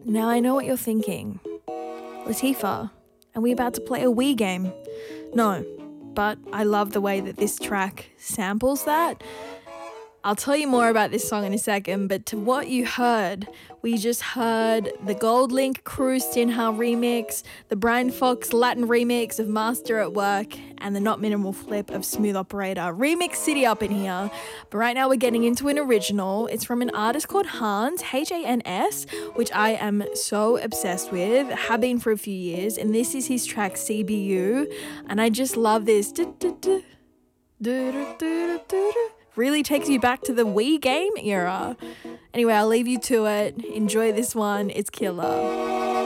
Now I know what you're thinking. Latifah, are we about to play a Wii game? No, but I love the way that this track samples that. I'll tell you more about this song in a second, but to what you heard, we just heard the GoldLink Crew Sinha remix, the Brian Fox Latin remix of Master at Work, and the Not Minimal Flip of Smooth Operator. Remix City up in here. But right now we're getting into an original. It's from an artist called Hans, Hans, which I am so obsessed with, have been for a few years, and this is his track CBU, and I just love this. Really takes you back to the Wii game era. Anyway, I'll leave you to it. Enjoy this one. It's killer.